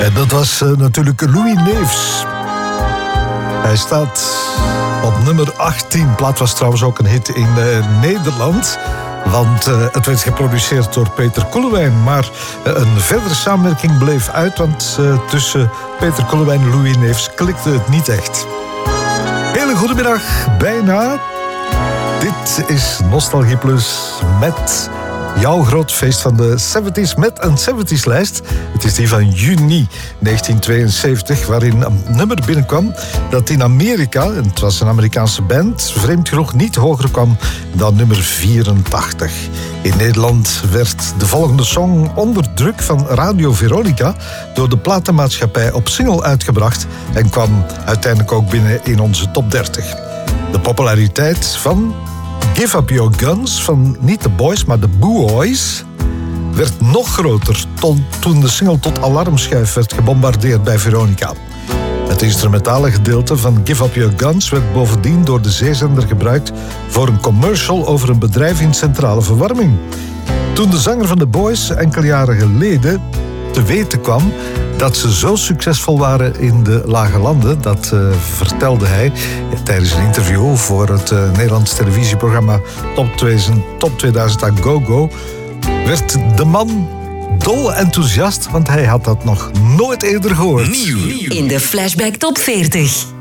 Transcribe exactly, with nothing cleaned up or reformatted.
En dat was uh, natuurlijk Louis Neefs. Hij staat op nummer achttien. Plaat was trouwens ook een hit in uh, Nederland. Want uh, het werd geproduceerd door Peter Koelewijn. Maar uh, een verdere samenwerking bleef uit. Want uh, tussen Peter Koelewijn en Louis Neefs klikte het niet echt. Hele goedemiddag, bijna. Dit is Nostalgie Plus met jouw groot feest van de zeventies met een zeventies-lijst. Het is die van juni negentien tweeënzeventig, waarin een nummer binnenkwam dat in Amerika, en het was een Amerikaanse band, vreemd genoeg niet hoger kwam dan nummer vierentachtig. In Nederland werd de volgende song onder druk van Radio Veronica door de platenmaatschappij op single uitgebracht en kwam uiteindelijk ook binnen in onze top dertig. De populariteit van Give Up Your Guns van niet de Boys, maar de Boys werd nog groter toen de single tot alarmschijf werd gebombardeerd bij Veronica. Het instrumentale gedeelte van Give Up Your Guns werd bovendien door de zeezender gebruikt voor een commercial over een bedrijf in centrale verwarming. Toen de zanger van de Boys enkele jaren geleden te weten kwam dat ze zo succesvol waren in de lage landen, dat uh, vertelde hij tijdens een interview voor het uh, Nederlands televisieprogramma Top tweeduizend, Top tweeduizend aan GoGo, werd de man dol enthousiast, want hij had dat nog nooit eerder gehoord. Nieuw in de Flashback Top veertig.